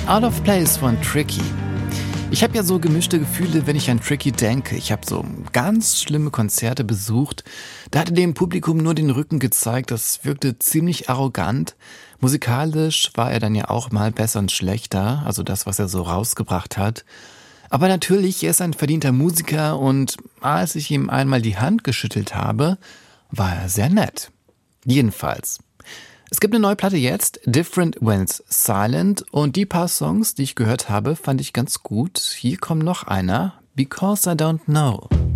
Out of Place von Tricky. Ich habe ja so gemischte Gefühle, wenn ich an Tricky denke. Ich habe so ganz schlimme Konzerte besucht. Da hat er dem Publikum nur den Rücken gezeigt. Das wirkte ziemlich arrogant. Musikalisch war er dann ja auch mal besser und schlechter, also das, was er so rausgebracht hat. Aber natürlich, er ist ein verdienter Musiker und als ich ihm einmal die Hand geschüttelt habe, war er sehr nett. Jedenfalls. Es gibt eine neue Platte jetzt, Different When's Silent, und die paar Songs, die ich gehört habe, fand ich ganz gut. Hier kommt noch einer, Because I Don't Know.